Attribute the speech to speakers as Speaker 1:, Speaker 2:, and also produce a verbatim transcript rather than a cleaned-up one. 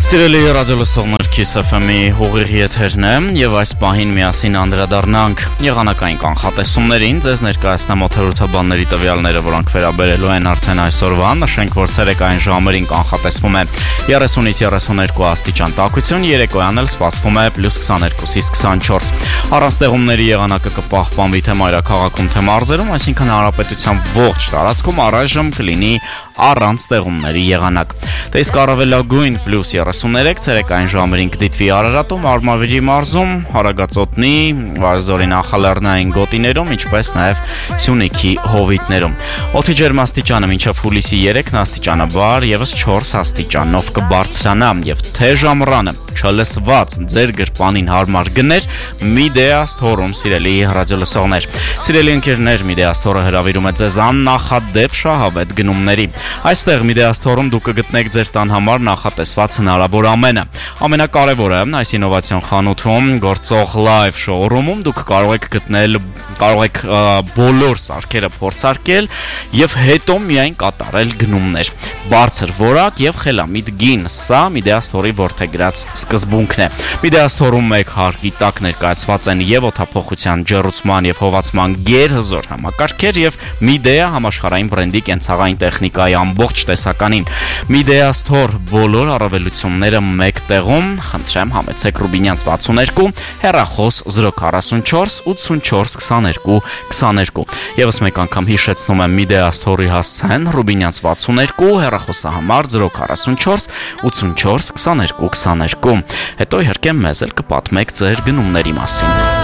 Speaker 1: Սիրելի ռադիոլսողներ, Kiss F M-ի հողիղի եթերն է եւ այս պահին միասին անդրադառնանք եղանակային կանխատեսումներին, ձեզ ներկայացնեմ օդերոթաբանների տվյալները, որոնք վերաբերելու են արդեն այսօրվա, նշենք, որ ցերեկային ժամերին կանխատեսվում է երեսունից երեսուներկու աստիճան տաքություն, երեկոյան էլ սպասվում է պլյուս քսաներկուից քսանչորս։ Առանց տեղումների եղանակը կպահպանվի թե մայրաքաղաքում, թե մարզերում, այսինքն հանրապետության ողջ տարածքում առայժմ կլինի առանց տեղումների եղանակ։ Դե իսկ առավելագույն պլյուս երեսուներեք ցերեկային ժամերին կդիտվի Արարատում, Արմավիրի մարզում, Հարագածոտնի, Վարժզորի նախալեռնային գոտիներում, ինչպես նաև Սյունիքի հովիտներում։ Օդի ջերմաստիճանը մինչև հուլիսի երեքն աստիճանաբար եւս չորս աստիճանով կբարձրանա եւ թեժ ամռանը չլսված ձեր գրպանին հարմար գներ Միդեաստորում, սիրելի ռադիոլսողներ։ Սիրելի ընկերներ, Միդեաստորը հրավիրում է ձեզ աննախադեպ շահավետ գնումների։ Այստեղ Միդեաստորում դուք կգտնեք ձեր տան համար նախատեսված հնարավոր ամենը։ Ամենակարևորը, այս ինովացիոն խանութում գործող live showroom-ում դուք կարող եք գտնել, կարող եք բոլոր սարքերը փորձարկել եւ հետո միայն կատարել գնումներ։ Բարձր որակ եւ խելամիտ գին, սա Միդեաստորի որդեգրած սկզբունքն է։ Միդեաստորում մեկ հարկի տակ ներկայացված են եւ օդափոխության ջեռուցման եւ հովացման գերհզոր համակարգեր եւ Միդեա համաշխարհային բրենդի կենցաղային տեխնիկայի ամբողջ տեսականին։ Միդեաստոր բոլոր առավելությունները մեկ տեղում, խնդրեմ համեցեք Ռուբինյանց վաթսուններկու, հեռախոս զրո քառասունչորս ութսունչորս քսաներկու քսաներկու։ Եվս մեկ անգամ հիշեցնում եմ Միդեաստորի հասցեն Ռուբինյանց վաթսուններկու, հեռախոսահամար զրո քառասունչորս ութսունչորս քսաներկու քսաներկու։ Հետո իհարկե մեզ էլ կպատմեք ձեր գնումների մասին։